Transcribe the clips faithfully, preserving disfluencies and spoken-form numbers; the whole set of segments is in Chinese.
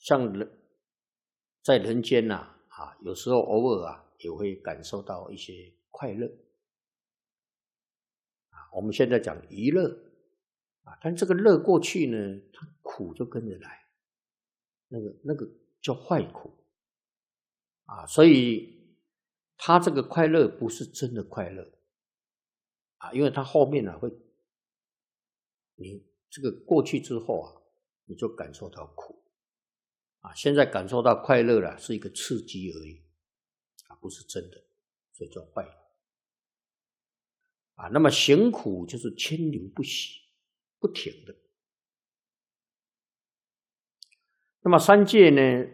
像人在人间呐、啊，啊，有时候偶尔啊，也会感受到一些快乐。啊，我们现在讲娱乐啊，但这个乐过去呢，它苦就跟着来，那个那个叫坏苦啊，所以他这个快乐不是真的快乐啊，因为他后面呢、啊、会，你这个过去之后啊，你就感受到苦啊，现在感受到快乐了，是一个刺激而已啊，不是真的，所以叫坏啊。那么行苦就是牵流不息，不停的。那么三界呢，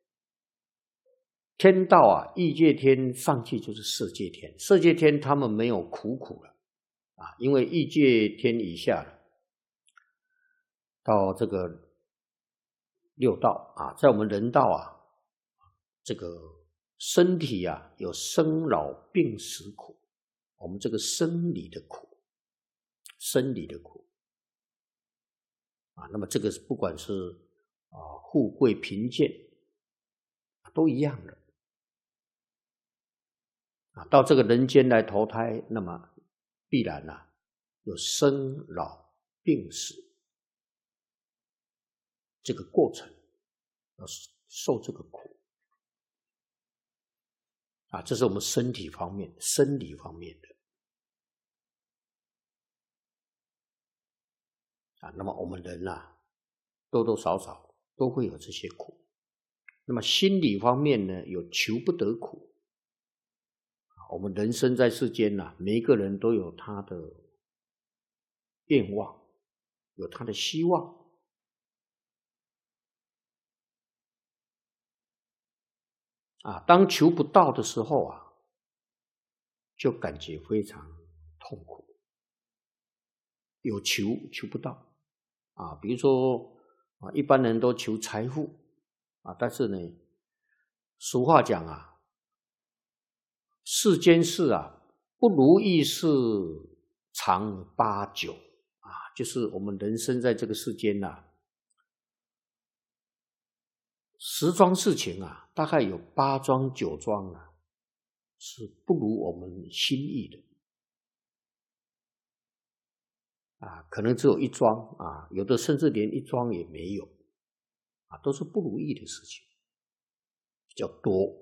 天道啊，欲界天上去就是色界天，色界天他们没有苦苦了啊，因为欲界天以下了，到这个六道啊，在我们人道啊，这个身体啊有生老病死苦，我们这个生理的苦，生理的苦啊，那么这个不管是啊富贵贫贱都一样的啊，到这个人间来投胎，那么必然啊有生老病死这个过程，要受这个苦啊，这是我们身体方面、生理方面的啊。那么我们人啊，多多少少都会有这些苦。那么心理方面呢，有求不得苦。我们人生在世间啊，每一个人都有他的愿望，有他的希望啊。当求不到的时候啊，就感觉非常痛苦。有求求不到啊，比如说啊，一般人都求财富啊，但是呢，俗话讲啊，世间事啊，不如意事常八九啊，就是我们人生在这个世间呐、啊，十桩事情啊，大概有八桩九桩啊，是不如我们心意的啊，可能只有一桩啊，有的甚至连一桩也没有啊，都是不如意的事情比较多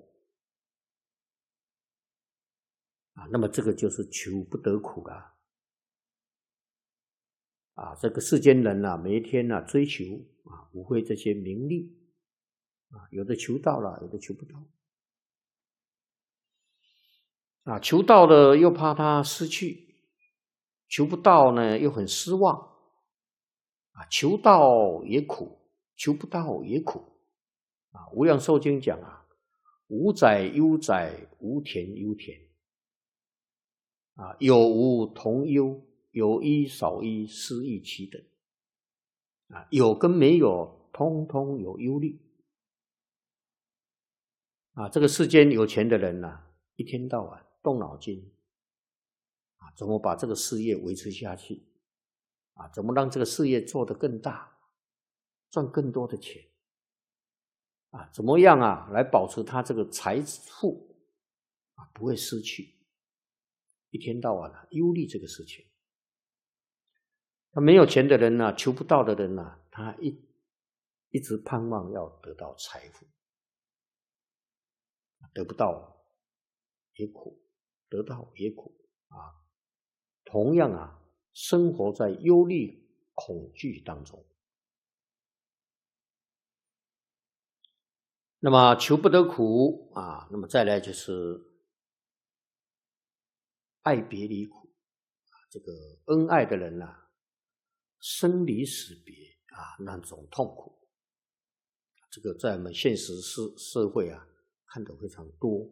啊。那么这个就是求不得苦啦啊，这个世间人啊，每一天啊追求啊，无非这些名利啊，有的求到了，有的求不到啊，求到了又怕他失去，求不到呢又很失望啊，求到也苦，求不到也苦啊。无量寿经讲啊，无载忧载，无田忧田啊，有无同忧，有一少一，失亦其等啊，有跟没有，通通有忧虑啊。这个世间有钱的人啊，一天到晚动脑筋啊，怎么把这个事业维持下去啊？怎么让这个事业做得更大，赚更多的钱啊？怎么样啊，来保持他这个财富啊不会失去？一天到晚啊忧虑这个事情。他没有钱的人呢、啊，求不到的人呢、啊，他一一直盼望要得到财富，得不到也苦，得到也苦啊。同样啊，生活在忧虑恐惧当中。那么求不得苦啊，那么再来就是爱别离苦啊，这个恩爱的人啊，生离死别啊，那种痛苦，这个在我们现实社社会啊，看得非常多。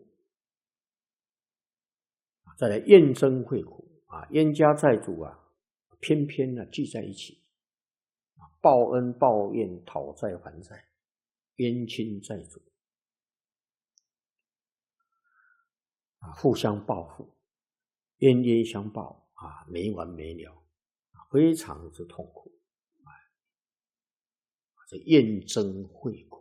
再来怨憎会苦啊，冤家债主啊，偏偏呢聚在一起，报恩报怨，讨债还债，冤亲债主啊，互相报复，冤冤相报啊，没完没了，非常之痛苦啊，这怨憎会苦。